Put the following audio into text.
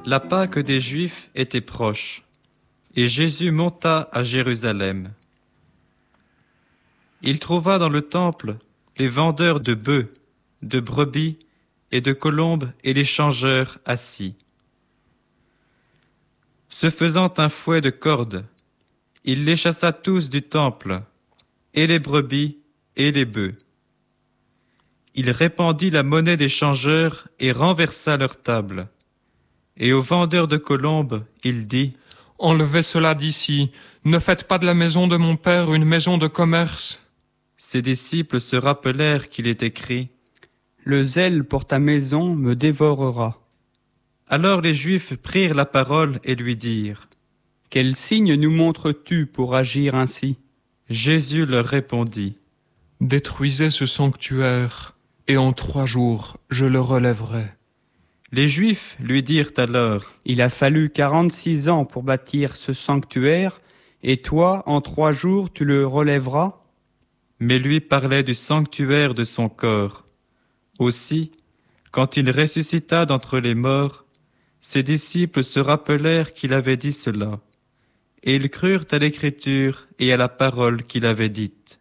La Pâque des Juifs était proche, et Jésus monta à Jérusalem. Il trouva dans le temple les vendeurs de bœufs, de brebis et de colombes et les changeurs assis. Se faisant un fouet de cordes, il les chassa tous du temple, et les brebis et les bœufs. Il répandit la monnaie des changeurs et renversa leur table. Et aux vendeurs de colombes, il dit : Enlevez cela d'ici, ne faites pas de la maison de mon père une maison de commerce. Ses disciples se rappelèrent qu'il est écrit : Le zèle pour ta maison me dévorera. Alors les Juifs prirent la parole et lui dirent : Quel signe nous montres-tu pour agir ainsi ? Jésus leur répondit : Détruisez ce sanctuaire, et en 3 jours je le relèverai. Les Juifs lui dirent alors : Il a fallu 46 ans pour bâtir ce sanctuaire, et toi, en 3 jours, tu le relèveras ? Mais lui parlait du sanctuaire de son corps. Aussi, quand il ressuscita d'entre les morts, ses disciples se rappelèrent qu'il avait dit cela, et ils crurent à l'Écriture et à la parole qu'il avait dite.